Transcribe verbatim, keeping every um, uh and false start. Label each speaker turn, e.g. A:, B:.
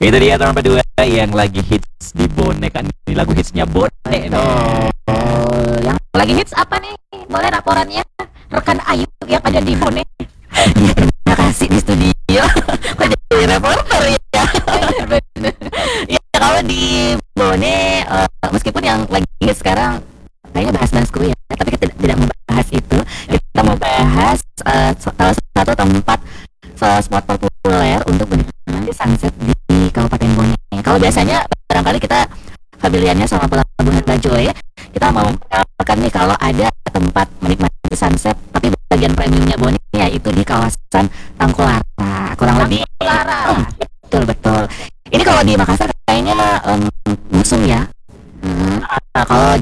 A: Itu dia nomor dua yang lagi hits di Bone kan. Ini lagu hitsnya Bone.
B: Oh, oh, yang lagi hits apa nih? Boleh laporannya rekan Ayu yang ada di Bone.
C: Terima kasih di studio. Kok jadi reporter ya? Ya kalau di Bone, uh, meskipun yang lagi sekarang kayaknya bahas dansku ya, tapi kita tidak, tidak membahas itu. Kita mau bahas uh, salah satu tempat spot populer untuk menikmati sunset di Kabupaten Bone. Kalau biasanya barangkali kita familiarnya sama Pelabuhan Bajo ya. Kita mau memperkenalkan nih kalau ada tempat menikmati sunset tapi bagian premiumnya Bone yaitu di kawasan Tangkulara. Kurang lebih
B: Tangkulara.
C: Oh, betul betul. Ini kalau di Makassar kayaknya um, musuh ya. Hmm, uh, kalau